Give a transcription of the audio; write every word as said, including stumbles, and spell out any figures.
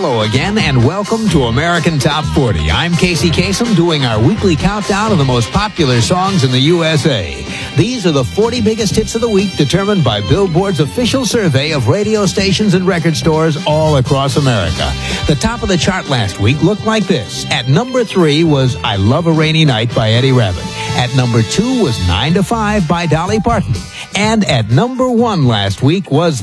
Hello again, and welcome to American Top forty. I'm Casey Kasem, doing our weekly countdown of the most popular songs in the U S A. These are the forty biggest hits of the week, determined by Billboard's official survey of radio stations and record stores all across America. The top of the chart last week looked like this. At number three was I Love a Rainy Night by Eddie Rabbitt. At number two was nine to five by Dolly Parton. And at number one last week was